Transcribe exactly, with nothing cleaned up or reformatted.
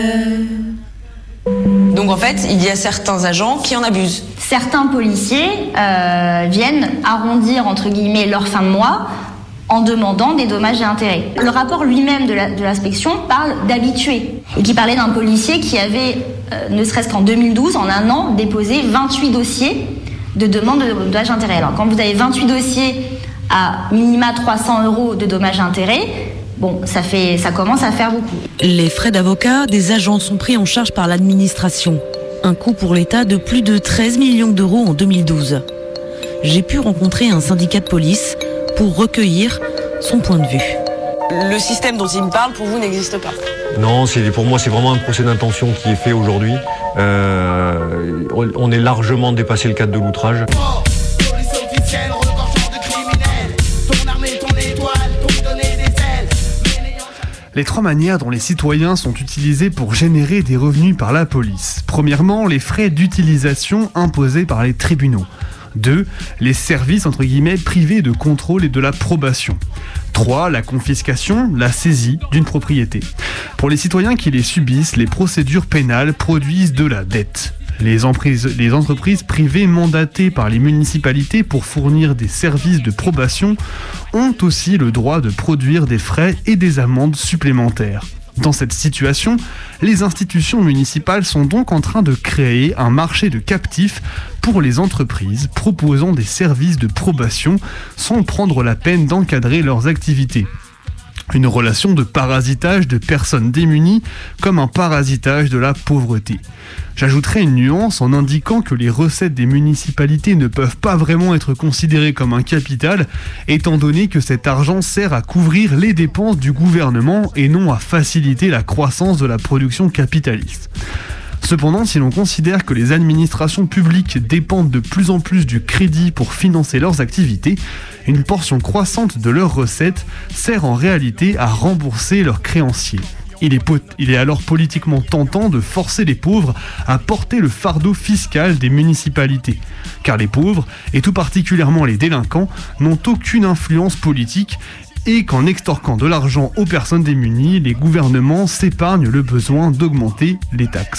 Donc en fait, il y a certains agents qui en abusent. Certains policiers euh, viennent arrondir entre guillemets leur fin de mois en demandant des dommages et intérêts. Le rapport lui-même de, la, de l'inspection parle d'habitués et qui parlait d'un policier qui avait, euh, ne serait-ce qu'en deux mille douze, en un an, déposé vingt-huit dossiers de demande de dommages et intérêts. Alors quand vous avez vingt-huit dossiers à minima trois cents euros de dommages et intérêts, bon, ça, fait, ça commence à faire beaucoup. Les frais d'avocat des agents sont pris en charge par l'administration. Un coût pour l'État de plus de treize millions d'euros en deux mille douze. J'ai pu rencontrer un syndicat de police pour recueillir son point de vue. Le système dont il me parle, pour vous, n'existe pas? Non, c'est, pour moi, c'est vraiment un procès d'intention qui est fait aujourd'hui. Euh, on est largement dépassé le cadre de l'outrage. Les trois manières dont les citoyens sont utilisés pour générer des revenus par la police. Premièrement, les frais d'utilisation imposés par les tribunaux. Deux, les services entre guillemets privés de contrôle et de la probation. Trois, la confiscation, la saisie d'une propriété. Pour les citoyens qui les subissent, les procédures pénales produisent de la dette. Les, emprises, les entreprises privées mandatées par les municipalités pour fournir des services de probation ont aussi le droit de produire des frais et des amendes supplémentaires. Dans cette situation, les institutions municipales sont donc en train de créer un marché de captifs pour les entreprises proposant des services de probation sans prendre la peine d'encadrer leurs activités. Une relation de parasitage de personnes démunies comme un parasitage de la pauvreté. J'ajouterai une nuance en indiquant que les recettes des municipalités ne peuvent pas vraiment être considérées comme un capital, étant donné que cet argent sert à couvrir les dépenses du gouvernement et non à faciliter la croissance de la production capitaliste. Cependant, si l'on considère que les administrations publiques dépendent de plus en plus du crédit pour financer leurs activités, une portion croissante de leurs recettes sert en réalité à rembourser leurs créanciers. Il est, po- il est alors politiquement tentant de forcer les pauvres à porter le fardeau fiscal des municipalités. Car les pauvres, et tout particulièrement les délinquants, n'ont aucune influence politique et qu'en extorquant de l'argent aux personnes démunies, les gouvernements s'épargnent le besoin d'augmenter les taxes.